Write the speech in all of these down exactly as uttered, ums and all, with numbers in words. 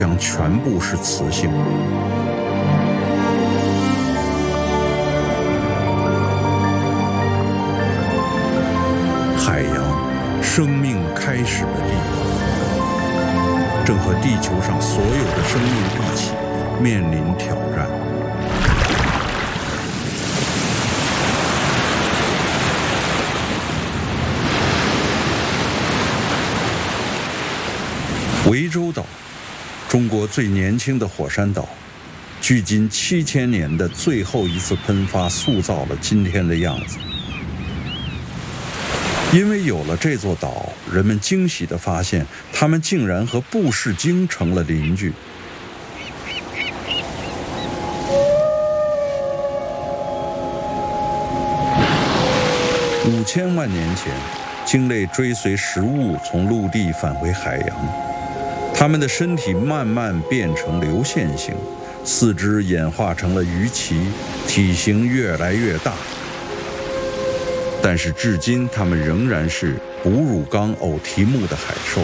将全部是雌性。海洋，生命开始的地方，正和地球上所有的生命一起面临挑战。涠洲岛，中国最年轻的火山岛，距今七千年的最后一次喷发，塑造了今天的样子。因为有了这座岛，人们惊喜地发现，它们竟然和布氏鲸成了邻居。五千万年前，鲸类追随食物从陆地返回海洋。它们的身体慢慢变成流线型，四肢演化成了鱼鳍，体型越来越大。但是至今，它们仍然是哺乳纲偶蹄目的海兽。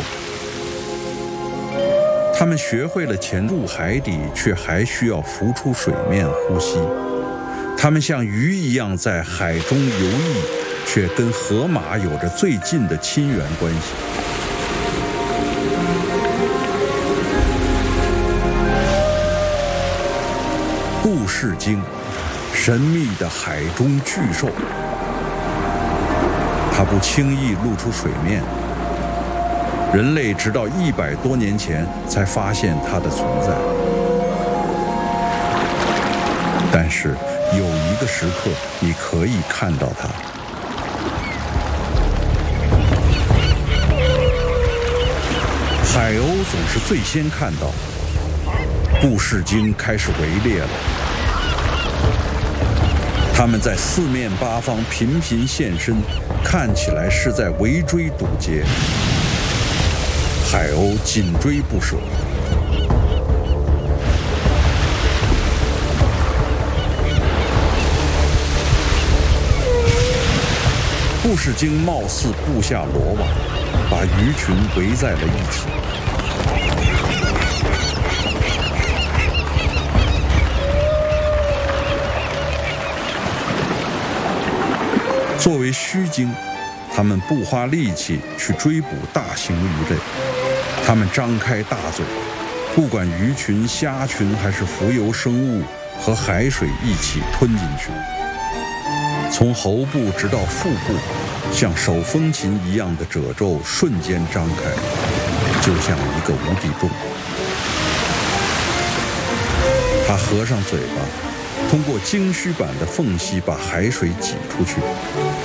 它们学会了潜入海底，却还需要浮出水面呼吸。它们像鱼一样在海中游弋，却跟河马有着最近的亲缘关系。布氏鲸，神秘的海中巨兽，它不轻易露出水面，人类直到一百多年前才发现它的存在。但是有一个时刻，你可以看到它。海鸥总是最先看到，布氏鲸开始围猎了。它们在四面八方频频现身，看起来是在围追堵截。海鸥紧追不舍。布氏鲸貌似布下罗网，把鱼群围在了一起。作为须鲸，它们不花力气去追捕大型鱼类，它们张开大嘴，不管鱼群、虾群还是浮游生物，和海水一起吞进去。从喉部直到腹部，像手风琴一样的褶皱瞬间张开，就像一个无底洞。它合上嘴巴，通过鲸须板的缝隙把海水挤出去。